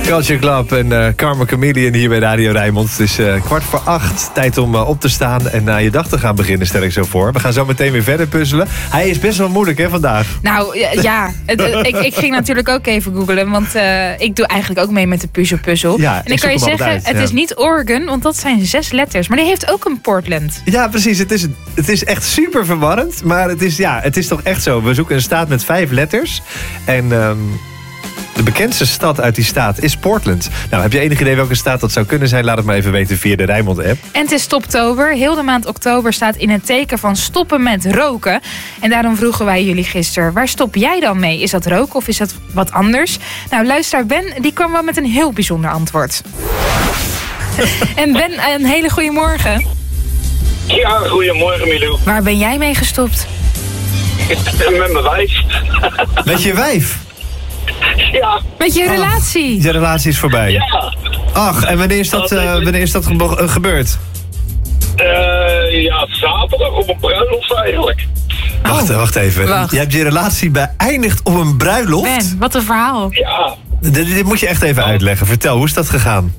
Culture Club en Karma Chameleon hier bij Radio Rijnmond. Het is 7:15, tijd om op te staan en naar je dag te gaan beginnen, stel ik zo voor. We gaan zo meteen weer verder puzzelen. Hij is best wel moeilijk, hè, vandaag? Nou, ja. Ik ging natuurlijk ook even googlen, want ik doe eigenlijk ook mee met de puzzel. Ja, en ik kan je zeggen, het is niet Oregon, want dat zijn 6 letters. Maar die heeft ook een Portland. Ja, precies. Het is echt super verwarrend, maar het is toch echt zo. We zoeken een staat met 5 letters en... de bekendste stad uit die staat is Portland. Nou, heb je enig idee welke staat dat zou kunnen zijn? Laat het maar even weten via de Rijnmond-app. En het is Stoptober. Heel de maand oktober staat in het teken van stoppen met roken. En daarom vroegen wij jullie gisteren, waar stop jij dan mee? Is dat roken of is dat wat anders? Nou, luisteraar Ben, die kwam wel met een heel bijzonder antwoord. En Ben, een hele goede morgen. Ja, goedemorgen Milou. Waar ben jij mee gestopt? Met mijn wijf. Met je wijf? Ja. Met je relatie? Je relatie is voorbij. Ja. Ach, en wanneer is dat gebeurd? Ja, zaterdag op een bruiloft eigenlijk. Wacht even. Wacht. Je hebt je relatie beëindigd op een bruiloft? Ben, wat een verhaal. Ja. Dit moet je echt even uitleggen. Vertel, hoe is dat gegaan?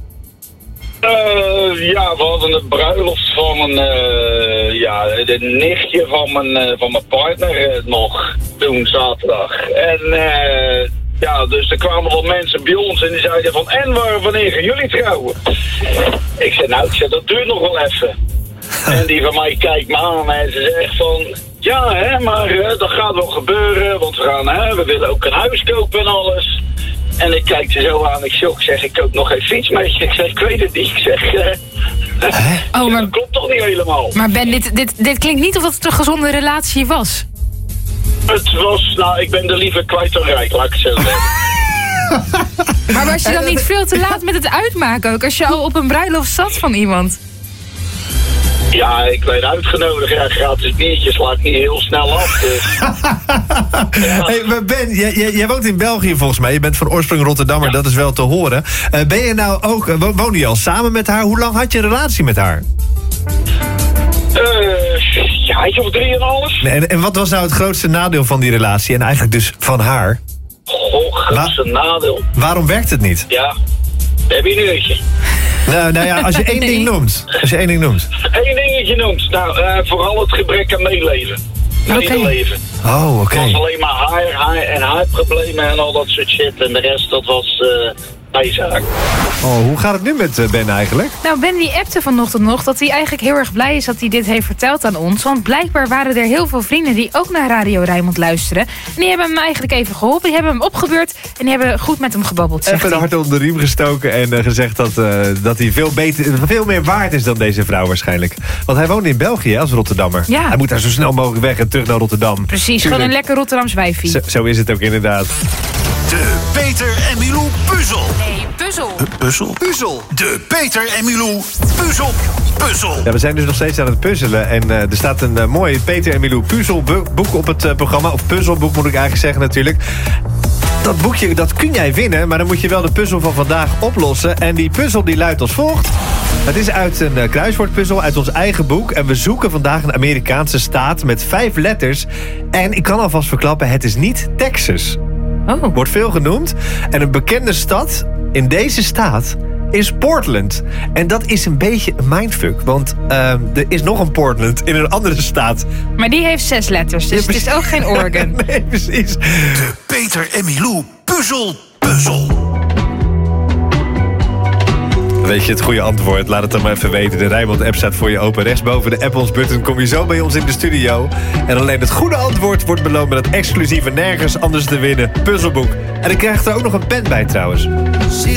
Ja, we hadden een bruiloft van de nichtje van mijn partner nog toen zaterdag. En dus er kwamen wel mensen bij ons en die zeiden van, en wanneer gaan jullie trouwen? Ik zei, dat duurt nog wel even. En die van mij kijkt me aan en ze zegt van, ja hè, maar dat gaat wel gebeuren, want we willen ook een huis kopen en alles. En ik kijk ze zo aan, ik zeg, ik koop nog geen fiets met je. Ik zeg, ik weet het niet. Ik zeg, maar dat klopt toch niet helemaal. Maar Ben, dit klinkt niet of het een gezonde relatie was. Het was, ik ben er liever kwijt dan rijk, laat ik het zo zeggen. Maar was je dan niet veel te laat met het uitmaken ook, als je al op een bruiloft zat van iemand? Ja, ik werd uitgenodigd. Ja, gratis biertjes slaat niet heel snel af. Dus. Ja. Hey, maar Ben, jij woont in België volgens mij. Je bent van oorsprong Rotterdammer, ja. Dat is wel te horen. Ben je nou ook, woon je al samen met haar? Hoe lang had je een relatie met haar? Ja, iets of 3,5. Nee, en wat was nou het grootste nadeel van die relatie? En eigenlijk dus van haar? Grootste nadeel. Waarom werkt het niet? Ja, heb je een uurtje. Nou ja, als je één ding noemt. Eén dingetje noemt. Vooral het gebrek aan meeleven. Medeleven. Oh, oké. Het was alleen maar haar problemen en al dat soort shit. En de rest, dat was bijzaak. Oh, hoe gaat het nu met Ben eigenlijk? Nou, Ben die appte vanochtend nog dat hij eigenlijk heel erg blij is dat hij dit heeft verteld aan ons. Want blijkbaar waren er heel veel vrienden die ook naar Radio Rijnmond luisteren. En die hebben hem eigenlijk even geholpen. Die hebben hem opgebeurd en die hebben goed met hem gebabbeld. Even de hart onder de riem gestoken en gezegd dat hij veel meer waard is dan deze vrouw waarschijnlijk. Want hij woont in België als Rotterdammer. Ja. Hij moet daar zo snel mogelijk weg en terug naar Rotterdam. Precies, gewoon een lekker Rotterdams wijfie. Zo is het ook inderdaad. De Peter en Milou puzzel. Nee, puzzel. Puzzel. De Peter en Milou puzzel. Ja, we zijn dus nog steeds aan het puzzelen. En er staat een mooi Peter en Milou puzzelboek op het programma. Of puzzelboek moet ik eigenlijk zeggen natuurlijk. Dat boekje, dat kun jij winnen, maar dan moet je wel de puzzel van vandaag oplossen. En die puzzel die luidt als volgt. Het is uit een kruiswoordpuzzel uit ons eigen boek. En we zoeken vandaag een Amerikaanse staat met 5 letters. En ik kan alvast verklappen, het is niet Texas. Oh. Wordt veel genoemd. En een bekende stad in deze staat is Portland. En dat is een beetje een mindfuck. Want er is nog een Portland in een andere staat. Maar die heeft 6 letters, dus het is ook geen Oregon. Nee, precies. De Peter en Milou puzzel. Weet je het goede antwoord? Laat het dan maar even weten. De Rijnmond-app staat voor je open. Rechtsboven de App-ons-button kom je zo bij ons in de studio. En alleen het goede antwoord wordt beloond met het exclusieve nergens anders te winnen puzzelboek. En dan krijg je er ook nog een pen bij trouwens.